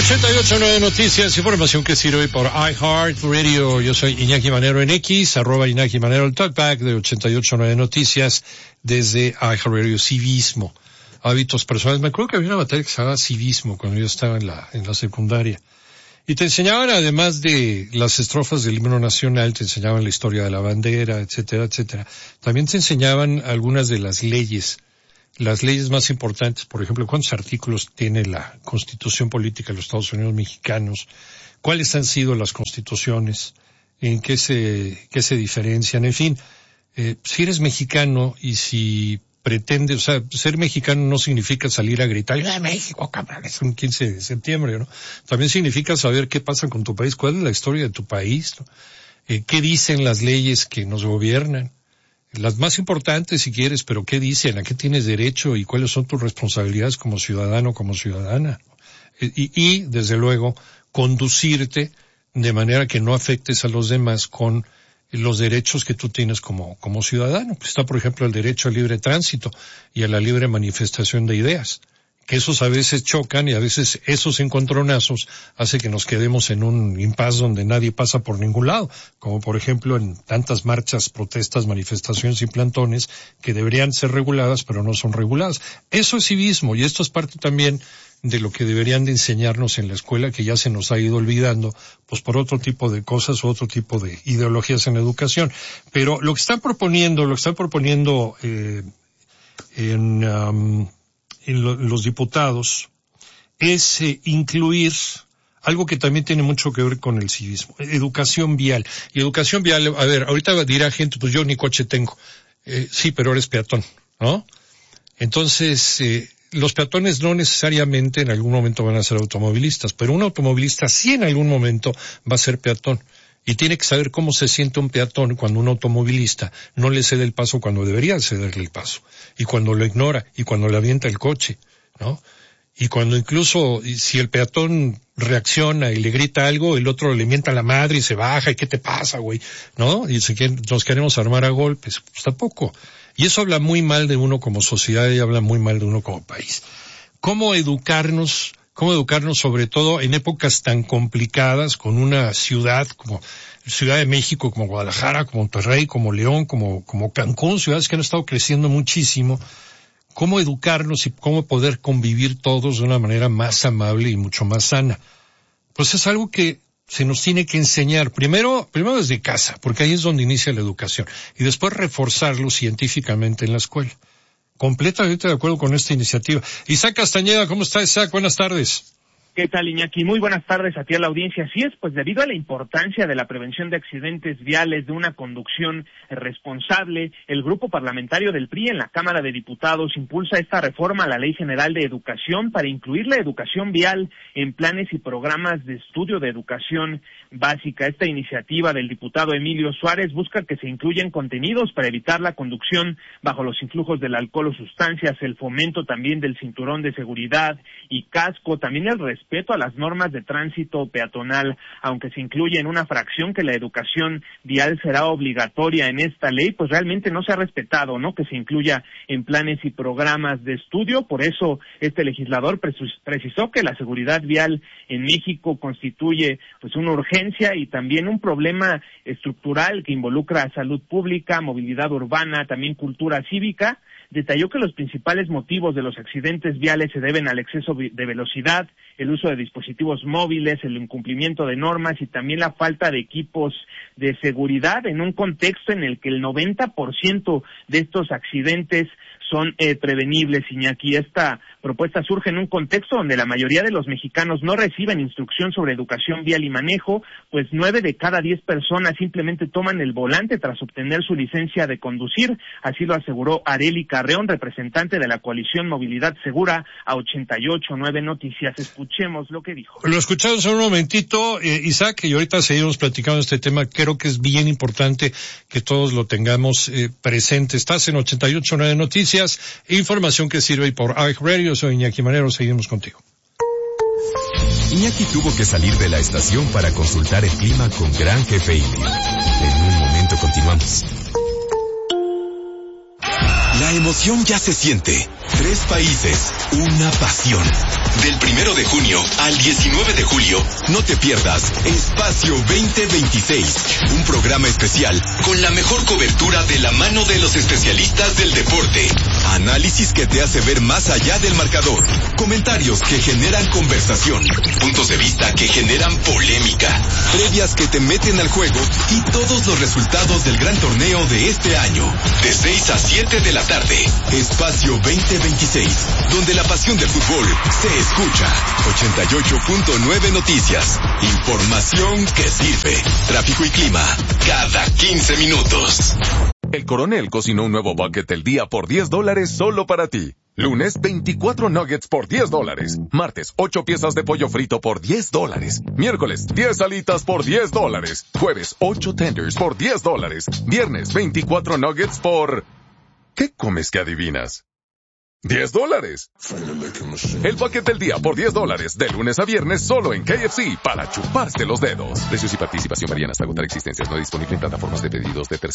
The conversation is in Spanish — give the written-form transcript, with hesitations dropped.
88.9 Noticias, información que sirve por iHeartRadio. Yo soy Iñaki Manero en X, @Iñaki Manero, el talkback de 88.9 Noticias desde iHeartRadio. Civismo, hábitos personales. Me acuerdo que había una materia que se llamaba civismo cuando yo estaba en la secundaria. Y te enseñaban, además de las estrofas del himno nacional, te enseñaban la historia de la bandera, etcétera, etcétera. También te enseñaban algunas de las leyes más importantes. Por ejemplo, cuántos artículos tiene la Constitución Política de los Estados Unidos Mexicanos, cuáles han sido las constituciones, en qué se diferencian, en fin. Si eres mexicano y si pretendes, o sea, ser mexicano no significa salir a gritar, ¡Viva México, cabrón! Es un 15 de septiembre, ¿no? También significa saber qué pasa con tu país, cuál es la historia de tu país, ¿no? Qué dicen las leyes que nos gobiernan. Las más importantes si quieres, pero ¿qué dicen? ¿A qué tienes derecho? ¿Y cuáles son tus responsabilidades como ciudadano, como ciudadana? Y desde luego, conducirte de manera que no afectes a los demás con los derechos que tú tienes como ciudadano. Está, por ejemplo, el derecho al libre tránsito y a la libre manifestación de ideas, que esos a veces chocan y a veces esos encontronazos hace que nos quedemos en un impasse donde nadie pasa por ningún lado, como por ejemplo en tantas marchas, protestas, manifestaciones y plantones que deberían ser reguladas pero no son reguladas. Eso es civismo, y esto es parte también de lo que deberían de enseñarnos en la escuela, que ya se nos ha ido olvidando, pues por otro tipo de cosas o otro tipo de ideologías en la educación. Pero lo que están proponiendo los diputados es incluir algo que también tiene mucho que ver con el civismo, educación vial. Y educación vial, a ver, ahorita dirá gente, pues yo ni coche tengo. Sí, pero eres peatón, ¿no? Entonces, los peatones no necesariamente en algún momento van a ser automovilistas, pero un automovilista sí en algún momento va a ser peatón. Y tiene que saber cómo se siente un peatón cuando un automovilista no le cede el paso cuando debería cederle el paso. Y cuando lo ignora, y cuando le avienta el coche, ¿no? Y cuando incluso, si el peatón reacciona y le grita algo, el otro le mienta la madre y se baja, ¿y qué te pasa, güey? ¿No? Y nos queremos armar a golpes. Pues tampoco. Y eso habla muy mal de uno como sociedad y habla muy mal de uno como país. ¿Cómo educarnos sobre todo en épocas tan complicadas, con una ciudad como Ciudad de México, como Guadalajara, como Monterrey, como León, como Cancún, ciudades que han estado creciendo muchísimo? ¿Cómo educarnos y cómo poder convivir todos de una manera más amable y mucho más sana? Pues es algo que se nos tiene que enseñar primero desde casa, porque ahí es donde inicia la educación, y después reforzarlo científicamente en la escuela. Completamente de acuerdo con esta iniciativa. Isaac Castañeda, ¿cómo está, Isaac? Buenas tardes. ¿Qué tal, Iñaki? Muy buenas tardes a ti, a la audiencia. Así es, pues debido a la importancia de la prevención de accidentes viales, de una conducción responsable, el grupo parlamentario del PRI en la Cámara de Diputados impulsa esta reforma a la Ley General de Educación para incluir la educación vial en planes y programas de estudio de educación básica. Esta iniciativa del diputado Emilio Suárez busca que se incluyan contenidos para evitar la conducción bajo los influjos del alcohol o sustancias, el fomento también del cinturón de seguridad y casco, también el respeto a las normas de tránsito peatonal. Aunque se incluye en una fracción que la educación vial será obligatoria en esta ley, pues realmente no se ha respetado, ¿no?, que se incluya en planes y programas de estudio. Por eso este legislador precisó que la seguridad vial en México constituye pues una urgencia y también un problema estructural que involucra salud pública, movilidad urbana, también cultura cívica. Detalló que los principales motivos de los accidentes viales se deben al exceso de velocidad, el uso de dispositivos móviles, el incumplimiento de normas y también la falta de equipos de seguridad, en un contexto en el que el 90% de estos accidentes son prevenibles, Iñaki. Esta propuesta surge en un contexto donde la mayoría de los mexicanos no reciben instrucción sobre educación vial y manejo, pues 9 de cada 10 personas simplemente toman el volante tras obtener su licencia de conducir. Así lo aseguró Arely Carreón, representante de la coalición Movilidad Segura, a 88.9 Noticias. Escuchemos lo que dijo. Lo escuchamos en un momentito, Isaac, y ahorita seguimos platicando este tema. Creo que es bien importante que todos lo tengamos presente. Estás en 88.9 Noticias, información que sirve por iHeartRadio. Soy Iñaki Manero, seguimos contigo. Iñaki tuvo que salir de la estación para consultar el clima con Gran Jefe Híbrido. En un momento continuamos. La emoción ya se siente. 3 países, una pasión. Del 1 de junio al 19 de julio, no te pierdas Espacio 2026, un programa especial con la mejor cobertura de la mano de los especialistas del deporte. Análisis que te hace ver más allá del marcador. Comentarios que generan conversación. Puntos de vista que generan polémica. Previas que te meten al juego y todos los resultados del gran torneo de este año. De 6 a 7 de la tarde. Espacio 2026, donde la pasión del fútbol se escucha. 88.9 Noticias. Información que sirve. Tráfico y clima cada 15 minutos. El Coronel cocinó un nuevo bucket del día por $10 solo para ti. Lunes, 24 nuggets por $10. Martes, 8 piezas de pollo frito por $10. Miércoles, 10 alitas por $10. Jueves, 8 tenders por $10. Viernes, 24 nuggets por... ¿Qué comes que adivinas? $10. El bucket del día por $10, de lunes a viernes solo en KFC, para chuparse los dedos. Precios y participación varían hasta agotar existencias. No disponible en plataformas de pedidos de terceros.